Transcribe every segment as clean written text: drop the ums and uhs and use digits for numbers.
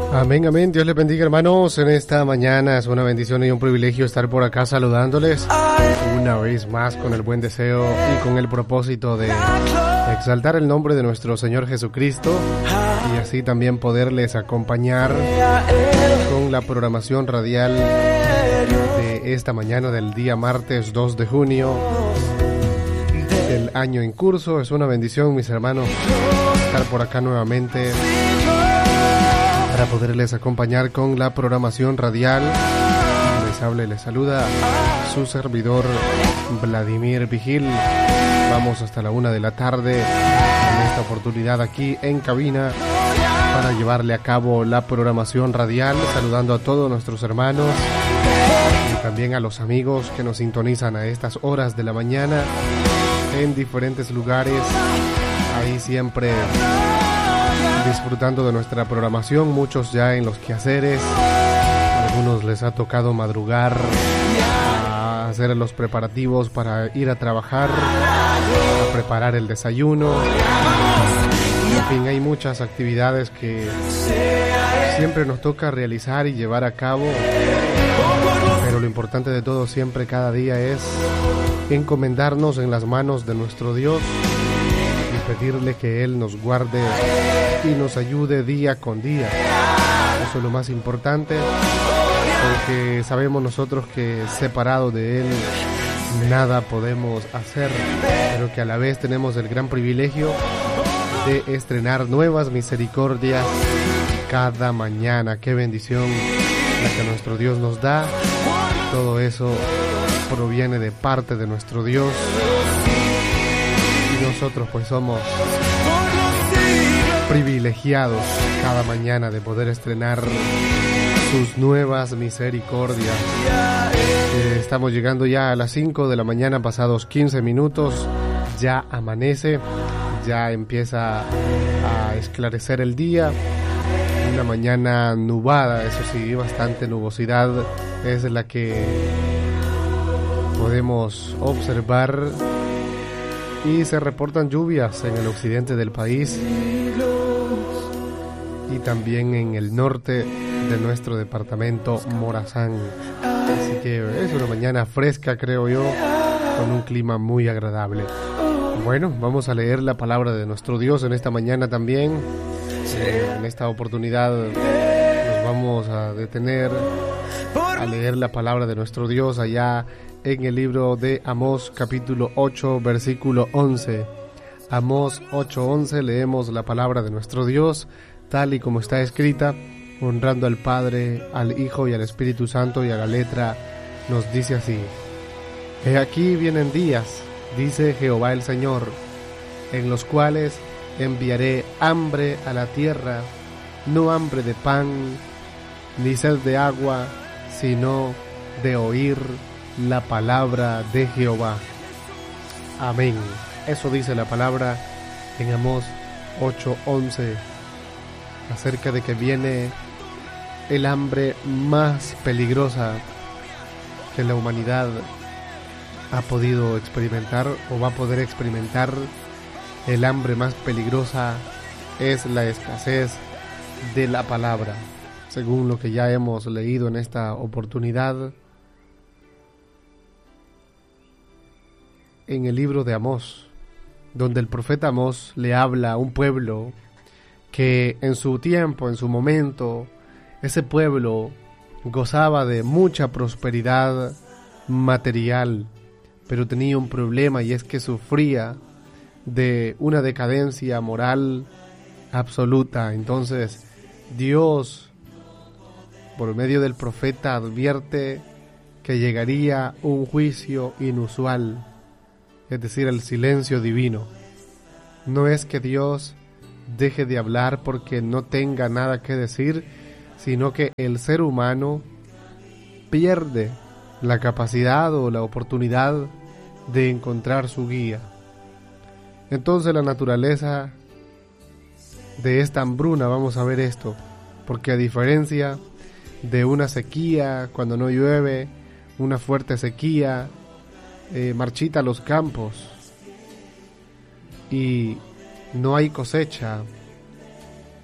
Amén, amén. Dios les bendiga, hermanos. En esta mañana es una bendición y un privilegio estar por acá saludándoles una vez más con el buen deseo y con el propósito de exaltar el nombre de nuestro Señor Jesucristo y así también poderles acompañar con la programación radial de esta mañana del día martes 2 de junio del año en curso. Es una bendición, mis hermanos, estar por acá nuevamente para poderles acompañar con la programación radial. Les habla y les saluda su servidor Vladimir Vigil. Vamos hasta la 1 de la tarde en esta oportunidad aquí en cabina para llevarle a cabo la programación radial, saludando a todos nuestros hermanos y también a los amigos que nos sintonizan a estas horas de la mañana en diferentes lugares, ahí siempre disfrutando de nuestra programación, muchos ya en los quehaceres, algunos les ha tocado madrugar a hacer los preparativos para ir a trabajar, a preparar el desayuno. En fin, hay muchas actividades que siempre nos toca realizar y llevar a cabo, pero lo importante de todo siempre, cada día, es encomendarnos en las manos de nuestro Dios y pedirle que Él nos guarde y nos ayude día con día. Eso es lo más importante, porque sabemos nosotros que separado de Él nada podemos hacer, pero que a la vez tenemos el gran privilegio de estrenar nuevas misericordias cada mañana. Qué bendición la que nuestro Dios nos da. Todo eso proviene de parte de nuestro Dios y nosotros pues somos privilegiados cada mañana de poder estrenar sus nuevas misericordias. Estamos llegando ya a las 5 de la mañana, pasados 15 minutos, ya amanece, ya empieza a esclarecer el día. Una mañana nublada, eso sí, bastante nubosidad es la que podemos observar, y se reportan lluvias en el occidente del país y también en el norte de nuestro departamento Morazán. Así que es una mañana fresca, creo yo, con un clima muy agradable. Bueno, vamos a leer la palabra de nuestro Dios en esta mañana también. En esta oportunidad nos vamos a detener a leer la palabra de nuestro Dios allá en el libro de Amós, capítulo 8, versículo 11. Amós 8:11, leemos la palabra de nuestro Dios tal y como está escrita, honrando al Padre, al Hijo y al Espíritu Santo, y a la letra nos dice así: He aquí vienen días, dice Jehová el Señor, en los cuales enviaré hambre a la tierra, no hambre de pan, ni sed de agua, sino de oír la palabra de Jehová. Amén. Eso dice la palabra en Amós 8:11, acerca de que viene el hambre más peligrosa que la humanidad ha podido experimentar o va a poder experimentar. El hambre más peligrosa es la escasez de la palabra, según lo que ya hemos leído en esta oportunidad en el libro de Amós, donde el profeta Amós le habla a un pueblo que en su tiempo, en su momento, ese pueblo gozaba de mucha prosperidad material, pero tenía un problema, y es que sufría de una decadencia moral absoluta. Entonces Dios, por medio del profeta, advierte que llegaría un juicio inusual, es decir, el silencio divino. No es que Dios deje de hablar porque no tenga nada que decir, sino que el ser humano pierde la capacidad o la oportunidad de encontrar su guía. Entonces la naturaleza de esta hambruna, vamos a ver esto, porque a diferencia de una sequía, cuando no llueve, una fuerte sequía marchita los campos y no hay cosecha,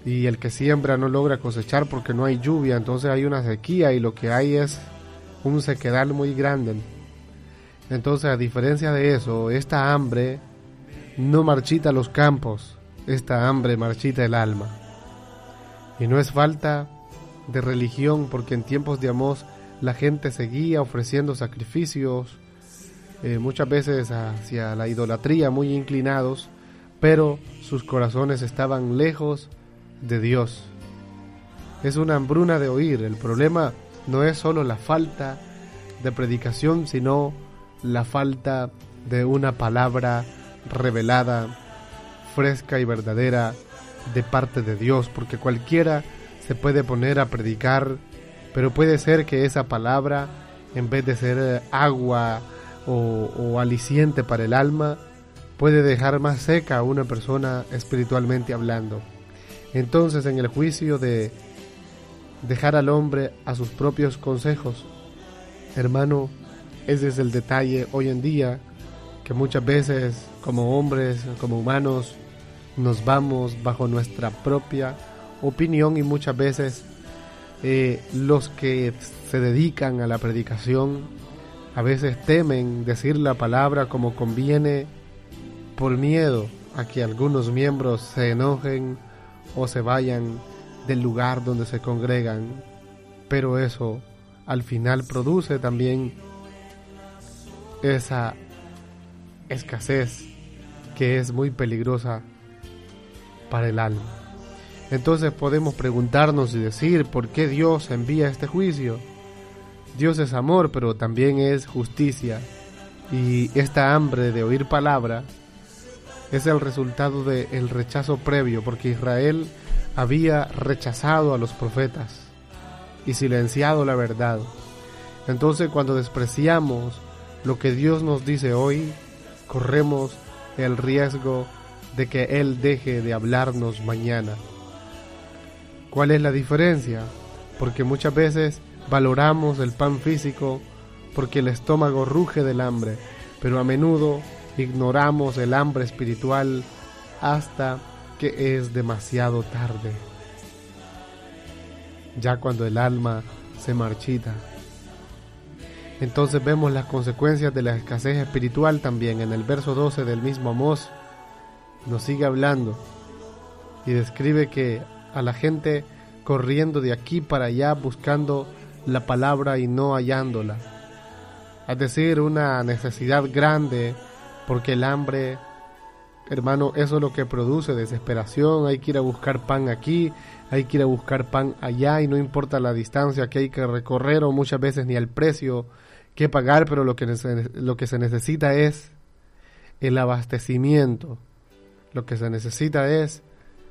y el que siembra no logra cosechar porque no hay lluvia, entonces hay una sequía y lo que hay es un sequedal muy grande. Entonces, a diferencia de eso, esta hambre no marchita los campos, esta hambre marchita el alma. Y no es falta de religión, porque en tiempos de Amós la gente seguía ofreciendo sacrificios, muchas veces hacia la idolatría, muy inclinados, pero sus corazones estaban lejos de Dios. Es una hambruna de oír. El problema no es solo la falta de predicación, sino la falta de una palabra revelada, fresca y verdadera de parte de Dios, porque cualquiera se puede poner a predicar, pero puede ser que esa palabra, en vez de ser agua o aliciente para el alma, puede dejar más seca a una persona espiritualmente hablando. Entonces, en el juicio de dejar al hombre a sus propios consejos, hermano, ese es el detalle hoy en día, que muchas veces como hombres, como humanos, nos vamos bajo nuestra propia opinión, y muchas veces los que se dedican a la predicación a veces temen decir la palabra como conviene por miedo a que algunos miembros se enojen o se vayan del lugar donde se congregan, pero eso al final produce también esa escasez que es muy peligrosa para el alma. Entonces podemos preguntarnos y decir, ¿por qué Dios envía este juicio? Dios es amor, pero también es justicia, y esta hambre de oír palabra es el resultado del rechazo previo, porque Israel había rechazado a los profetas y silenciado la verdad. Entonces, cuando despreciamos lo que Dios nos dice hoy, corremos el riesgo de que Él deje de hablarnos mañana. ¿Cuál es la diferencia? Porque muchas veces valoramos el pan físico porque el estómago ruge del hambre, pero a menudo ignoramos el hambre espiritual hasta que es demasiado tarde, ya cuando el alma se marchita. Entonces vemos las consecuencias de la escasez espiritual también. En el verso 12 del mismo Amós nos sigue hablando y describe que a la gente corriendo de aquí para allá buscando la palabra y no hallándola, es decir, una necesidad grande, porque el hambre, hermano, eso es lo que produce desesperación. Hay que ir a buscar pan aquí, hay que ir a buscar pan allá, y no importa la distancia que hay que recorrer o muchas veces ni el precio que pagar, pero lo que se necesita es el abastecimiento, lo que se necesita es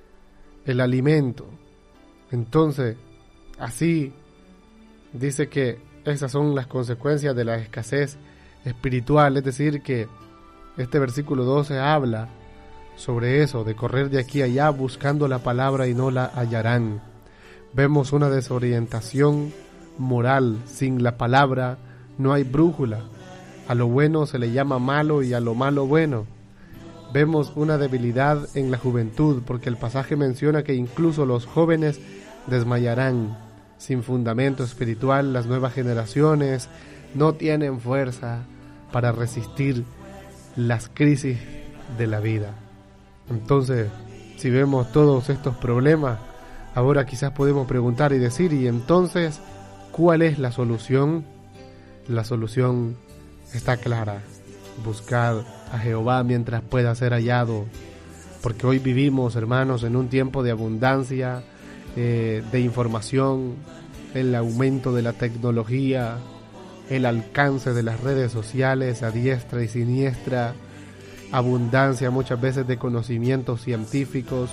el alimento. Entonces, así dice que esas son las consecuencias de la escasez espiritual, es decir, que este versículo 12 habla sobre eso, de correr de aquí a allá buscando la palabra y no la hallarán. Vemos una desorientación moral. Sin la palabra no hay brújula. A lo bueno se le llama malo y a lo malo bueno. Vemos una debilidad en la juventud, porque el pasaje menciona que incluso los jóvenes desmayarán. Sin fundamento espiritual, las nuevas generaciones no tienen fuerza para resistir las crisis de la vida. Entonces, si vemos todos estos problemas, ahora quizás podemos preguntar y decir, ¿y entonces cuál es la solución? La solución está clara: buscad a Jehová mientras pueda ser hallado, porque hoy vivimos, hermanos, en un tiempo de abundancia, de información, el aumento de la tecnología, el alcance de las redes sociales a diestra y siniestra, abundancia muchas veces de conocimientos científicos,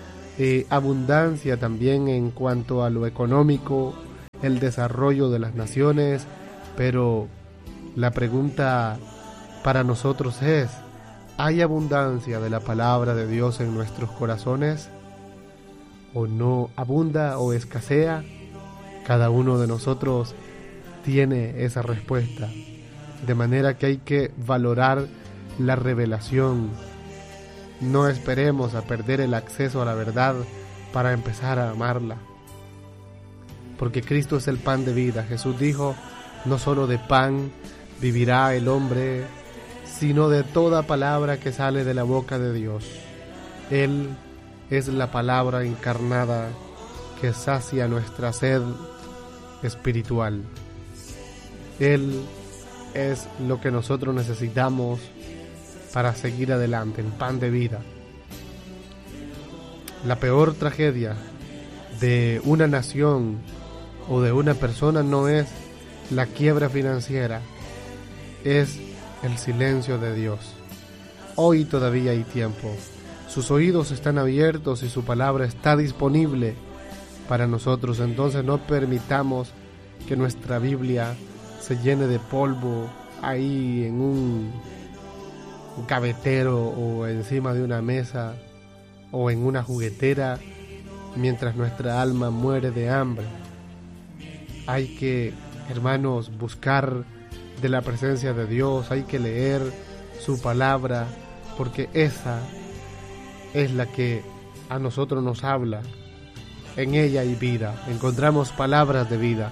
abundancia también en cuanto a lo económico, el desarrollo de las naciones, pero la pregunta para nosotros es, ¿hay abundancia de la palabra de Dios en nuestros corazones? ¿O no abunda o escasea? Cada uno de nosotros tiene esa respuesta, de manera que hay que valorar la revelación. No esperemos a perder el acceso a la verdad para empezar a amarla. Porque Cristo es el pan de vida. Jesús dijo, no solo de pan vivirá el hombre, sino de toda palabra que sale de la boca de Dios. Él es la palabra encarnada que sacia nuestra sed espiritual. Él es lo que nosotros necesitamos para seguir adelante, el pan de vida. La peor tragedia de una nación o de una persona no es la quiebra financiera, es el silencio de Dios. Hoy todavía hay tiempo. Sus oídos están abiertos y su palabra está disponible para nosotros. Entonces no permitamos que nuestra Biblia se llene de polvo ahí en un gavetero o encima de una mesa o en una juguetera mientras nuestra alma muere de hambre. Hay que, hermanos, buscar de la presencia de Dios, hay que leer su palabra, porque esa es la que a nosotros nos habla. En ella hay vida, encontramos palabras de vida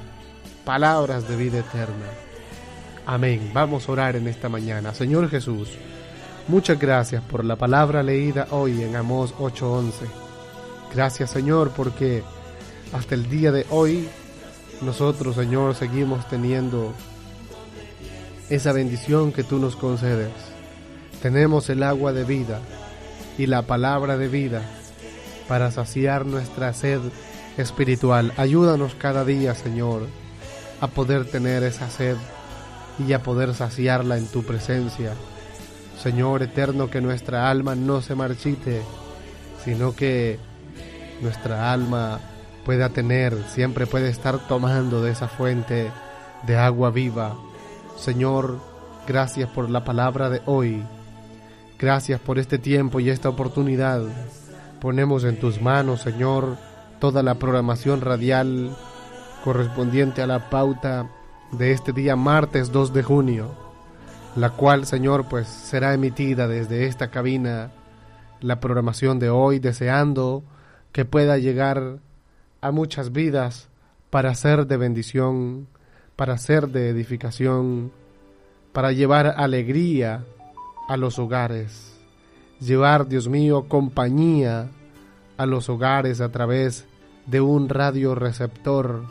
eterna. Amén. Vamos a orar en esta mañana. Señor Jesús, muchas gracias por la palabra leída hoy en Amós 8:11. Gracias, Señor, porque hasta el día de hoy nosotros, Señor, seguimos teniendo esa bendición que tú nos concedes. Tenemos el agua de vida y la palabra de vida para saciar nuestra sed espiritual. Ayúdanos cada día, Señor, a poder tener esa sed y a poder saciarla en tu presencia. Señor eterno, que nuestra alma no se marchite, sino que nuestra alma siempre puede estar tomando de esa fuente de agua viva. Señor, gracias por la palabra de hoy. Gracias por este tiempo y esta oportunidad. Ponemos en tus manos, Señor, toda la programación radial correspondiente a la pauta de este día martes 2 de junio, la cual, Señor, pues será emitida desde esta cabina, la programación de hoy, deseando que pueda llegar a muchas vidas para ser de bendición, para ser de edificación, para llevar alegría a los hogares, llevar, Dios mío, compañía a los hogares a través de un radioreceptor.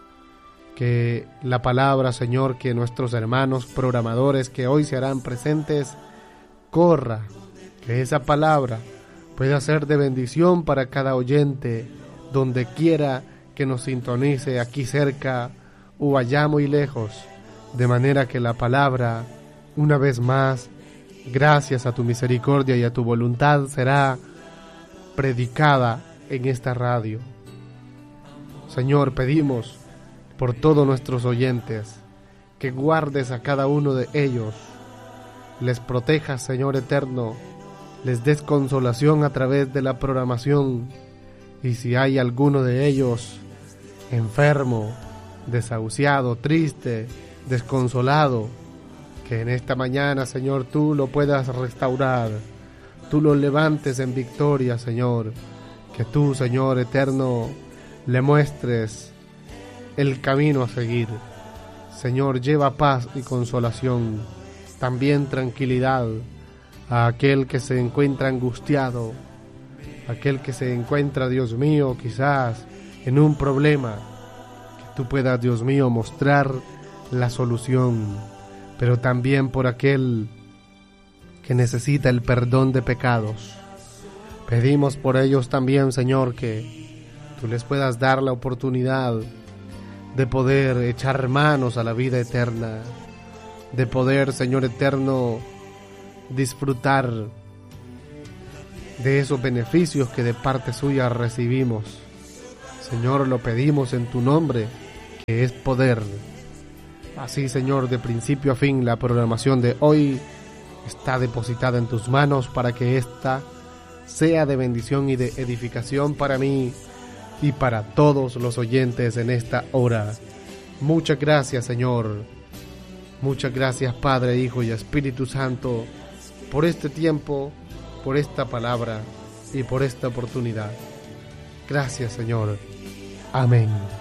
Que la palabra, Señor, que nuestros hermanos programadores que hoy se harán presentes, corra, que esa palabra pueda ser de bendición para cada oyente, donde quiera que nos sintonice, aquí cerca o allá muy lejos, de manera que la palabra, una vez más, gracias a tu misericordia y a tu voluntad, será predicada en esta radio. Señor, pedimos por todos nuestros oyentes, que guardes a cada uno de ellos, les protejas, Señor eterno, les des consolación a través de la programación, y si hay alguno de ellos enfermo, desahuciado, triste, desconsolado, que en esta mañana, Señor, tú lo puedas restaurar, tú lo levantes en victoria, Señor, que tú, Señor eterno, le muestres el camino a seguir. Señor, lleva paz y consolación, también tranquilidad a aquel que se encuentra angustiado, aquel que se encuentra, Dios mío, quizás en un problema, que tú puedas, Dios mío, mostrar la solución, pero también por aquel que necesita el perdón de pecados. Pedimos por ellos también, Señor, que tú les puedas dar la oportunidad de poder echar manos a la vida eterna, de poder, Señor eterno, disfrutar de esos beneficios que de parte suya recibimos. Señor, lo pedimos en tu nombre, que es poder. Así, Señor, de principio a fin, la programación de hoy está depositada en tus manos para que ésta sea de bendición y de edificación para mí y para todos los oyentes en esta hora. Muchas gracias, Señor. Muchas gracias, Padre, Hijo y Espíritu Santo, por este tiempo, por esta palabra y por esta oportunidad. Gracias, Señor. Amén.